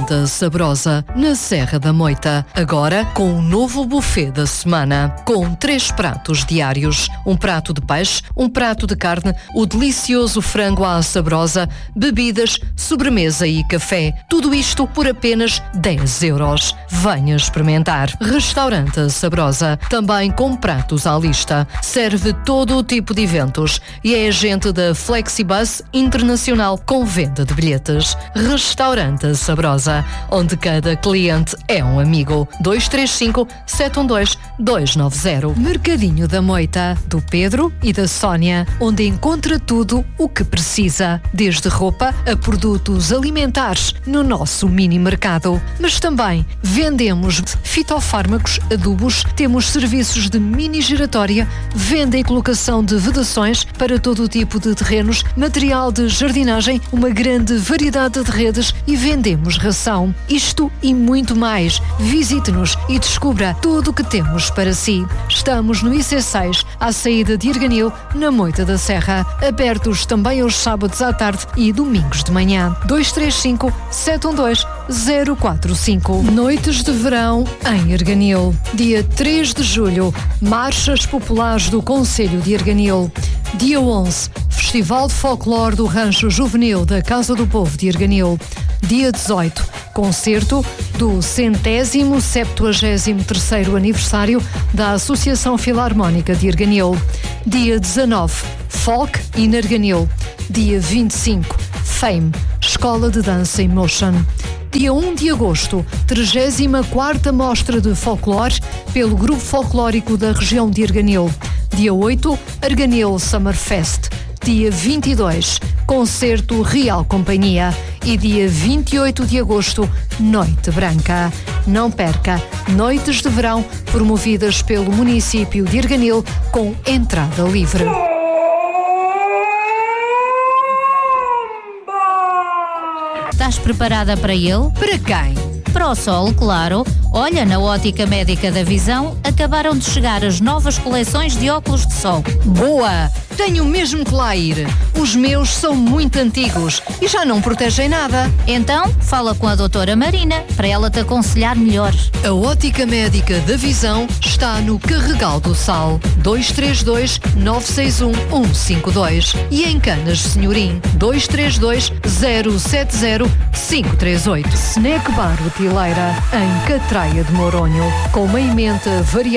Restaurante Sabrosa, na Serra da Moita. Agora com um novo buffet da semana, com 3 pratos diários. Um prato de peixe, um prato de carne, o delicioso frango à sabrosa, bebidas, sobremesa e café. Tudo isto por apenas 10 euros. Venha experimentar. Restaurante Sabrosa, também com pratos à lista. Serve todo o tipo de eventos e é agente da Flexibus Internacional com venda de bilhetes. Restaurante Sabrosa, onde cada cliente é um amigo. 235-712-290. Mercadinho da Moita, do Pedro e da Sónia, onde encontra tudo o que precisa, desde roupa a produtos alimentares no nosso mini mercado. Mas também vendemos fitofármacos, adubos, temos serviços de mini giratória, venda e colocação de vedações para todo o tipo de terrenos, material de jardinagem, uma grande variedade de redes e vendemos ração. Isto e muito mais. Visite-nos e descubra tudo o que temos para si. Estamos no IC6, à saída de Erganil, na Moita da Serra. Abertos também aos sábados à tarde e domingos de manhã. 235-712-045. Noites de verão em Erganil. Dia 3 de julho, Marchas Populares do Concelho de Erganil. Dia 11, Festival de Folclore do Rancho Juvenil da Casa do Povo de Erganil. Dia 18, concerto do 173º aniversário da Associação Filarmónica de Erganil. Dia 19, Folk in Erganil. Dia 25, Fame, Escola de Dança Emotion. Dia 1 de agosto, 34ª Mostra de Folclore pelo Grupo Folclórico da região de Erganil. Dia 8, Erganil Summer Fest. Dia 22, Concerto Real Companhia. E dia 28 de agosto, Noite Branca. Não perca, noites de verão promovidas pelo município de Erganil com entrada livre. Estás preparada para ele? Para quem? Para o sol, claro. Olha, na Ótica Médica da Visão acabaram de chegar as novas coleções de óculos de sol. Boa! Tenho mesmo que lá ir. Os meus são muito antigos e já não protegem nada. Então, fala com a doutora Marina para ela te aconselhar melhor. A Ótica Médica da Visão está no Carregal do Sal, 232-961-152 e em Canas Senhorim, 232-070-538. Snack Bar Utileira, em Catraia de Moronho, com uma emenda variada